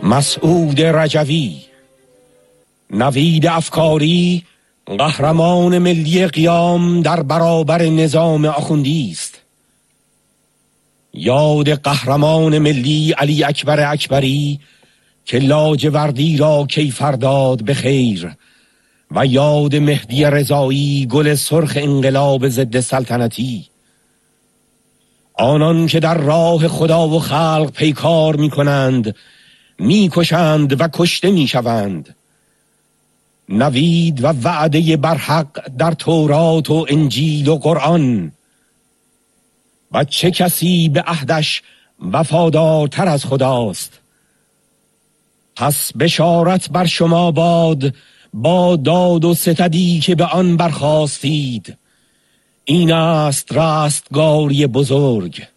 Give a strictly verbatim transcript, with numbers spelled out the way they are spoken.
مسعود رجوی، نوید افکاری، قهرمان ملی قیام در برابر نظام آخوندی است. یاد قهرمان ملی علی اکبر اکبری که لاجوردی را کیفر داد به خیر و یاد مهدی رضایی گل سرخ انقلاب ضد سلطنتی، آنان که در راه خدا و خلق پیکار می کنند، می کشند و کشته می شوند. نوید و وعده برحق در تورات و انجیل و قرآن، و چه کسی به عهدش وفادارتر از خداست. پس بشارت بر شما باد با داد و ستدی که به آن برخاستید. این است رستگاری بزرگ.